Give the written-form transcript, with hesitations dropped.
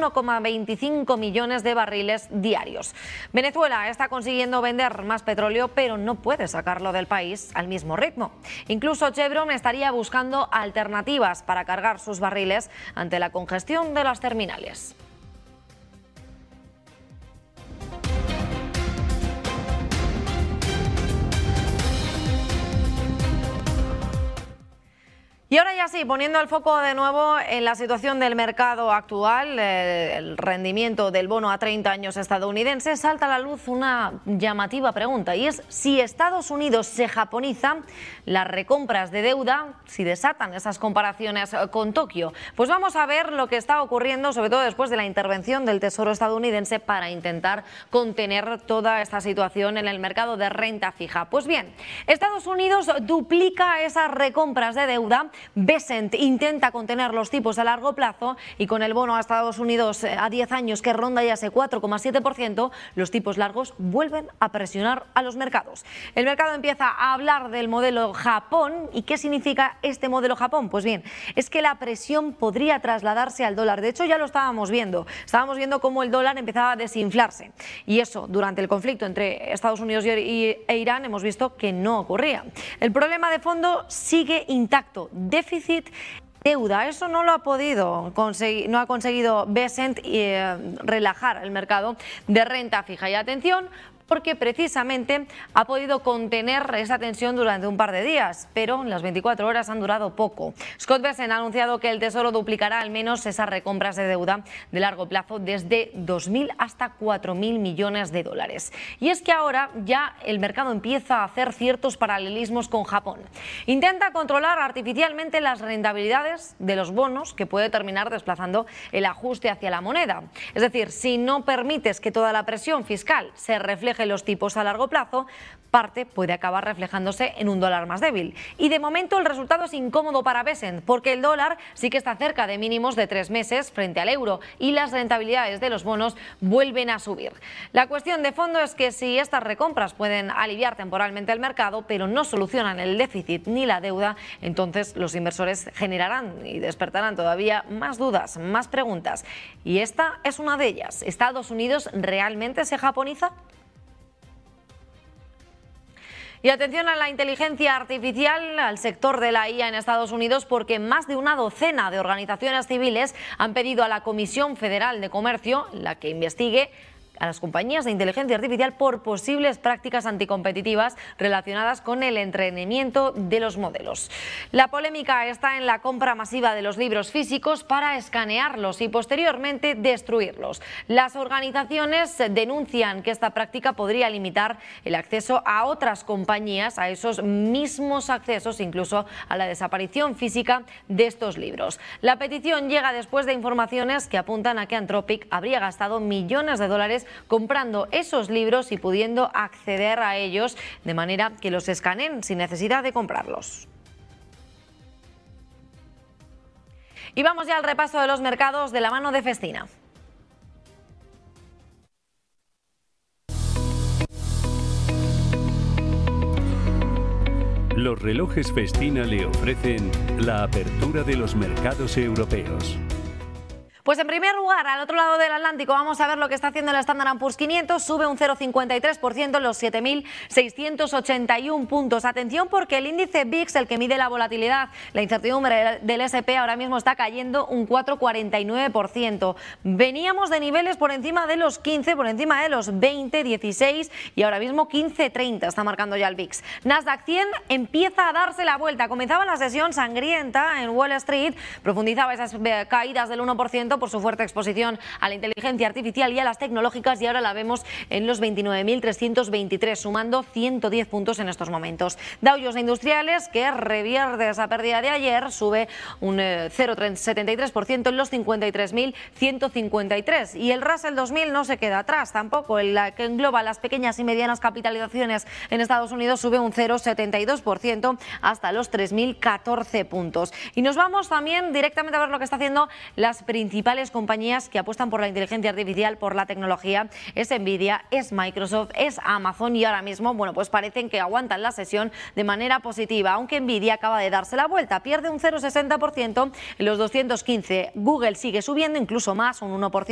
1,25 millones de barriles diarios. Venezuela está consiguiendo vender más petróleo, pero no puede sacarlo del país al mismo ritmo. Incluso Chevron estaría buscando alternativas para cargar sus barriles ante la congestión de las terminales. Y ahora ya sí, poniendo el foco de nuevo en la situación del mercado actual, el rendimiento del bono a 30 años estadounidense, salta a la luz una llamativa pregunta, y es si Estados Unidos se japoniza, las recompras de deuda, si desatan esas comparaciones con Tokio. Pues vamos a ver lo que está ocurriendo, sobre todo después de la intervención del Tesoro estadounidense para intentar contener toda esta situación en el mercado de renta fija. Pues bien, Estados Unidos duplica esas recompras de deuda. Bessent intenta contener los tipos a largo plazo y con el bono a Estados Unidos a 10 años que ronda ya ese 4,7%, los tipos largos vuelven a presionar a los mercados. El mercado empieza a hablar del modelo Japón. ¿Y qué significa este modelo Japón? Pues bien, es que la presión podría trasladarse al dólar. De hecho, ya lo estábamos viendo cómo el dólar empezaba a desinflarse. Y eso, durante el conflicto entre Estados Unidos e Irán, hemos visto que no ocurría. El problema de fondo sigue intacto. Déficit, deuda, eso no lo ha podido conseguir, no ha conseguido Bessent relajar el mercado de renta fija. Y atención, porque precisamente ha podido contener esa tensión durante un par de días, pero las 24 horas han durado poco. Scott Bessent ha anunciado que el Tesoro duplicará al menos esas recompras de deuda de largo plazo desde 2.000 hasta 4.000 millones de dólares. Y es que ahora ya el mercado empieza a hacer ciertos paralelismos con Japón. Intenta controlar artificialmente las rentabilidades de los bonos, que puede terminar desplazando el ajuste hacia la moneda. Es decir, si no permites que toda la presión fiscal se refleje en los tipos a largo plazo, parte puede acabar reflejándose en un dólar más débil. Y de momento el resultado es incómodo para Bessent, porque el dólar sí que está cerca de mínimos de 3 meses frente al euro y las rentabilidades de los bonos vuelven a subir. La cuestión de fondo es que si estas recompras pueden aliviar temporalmente el mercado, pero no solucionan el déficit ni la deuda, entonces los inversores generarán y despertarán todavía más dudas, más preguntas. Y esta es una de ellas. ¿Estados Unidos realmente se japoniza? Y atención a la inteligencia artificial, al sector de la IA en Estados Unidos, porque más de una docena de organizaciones civiles han pedido a la Comisión Federal de Comercio la que investigue a las compañías de inteligencia artificial por posibles prácticas anticompetitivas relacionadas con el entrenamiento de los modelos. La polémica está en la compra masiva de los libros físicos para escanearlos y posteriormente destruirlos. Las organizaciones denuncian que esta práctica podría limitar el acceso a otras compañías, a esos mismos accesos, incluso a la desaparición física de estos libros. La petición llega después de informaciones que apuntan a que Anthropic habría gastado millones de dólares comprando esos libros y pudiendo acceder a ellos de manera que los escaneen sin necesidad de comprarlos. Y vamos ya al repaso de los mercados de la mano de Festina. Los relojes Festina le ofrecen la apertura de los mercados europeos. Pues en primer lugar, al otro lado del Atlántico, vamos a ver lo que está haciendo el Standard & Poor's 500, sube un 0,53% en los 7.681 puntos. Atención, porque el índice VIX, el que mide la volatilidad, la incertidumbre del S&P, ahora mismo está cayendo un 4,49%. Veníamos de niveles por encima de los 15, por encima de los 20, 16 y ahora mismo 15,30 está marcando ya el VIX. Nasdaq 100 empieza a darse la vuelta. Comenzaba la sesión sangrienta en Wall Street, profundizaba esas caídas del 1%, por su fuerte exposición a la inteligencia artificial y a las tecnológicas, y ahora la vemos en los 29.323, sumando 110 puntos en estos momentos. Dow Jones Industriales, que revierte esa pérdida de ayer, sube un 0,73% en los 53.153, y el Russell 2000 no se queda atrás tampoco, el que engloba las pequeñas y medianas capitalizaciones en Estados Unidos, sube un 0,72% hasta los 3.014 puntos. Y nos vamos también directamente a ver lo que está haciendo las principales compañías que apuestan por la inteligencia artificial, por la tecnología. Es Nvidia, es Microsoft, es Amazon, y ahora mismo, bueno, pues parecen que aguantan la sesión de manera positiva, aunque Nvidia acaba de darse la vuelta, pierde un 0,60% en los 215. Google sigue subiendo incluso más, un 1%.